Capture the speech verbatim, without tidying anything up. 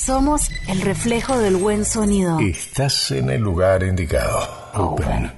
Somos el reflejo del buen sonido. Estás en el lugar indicado. Open.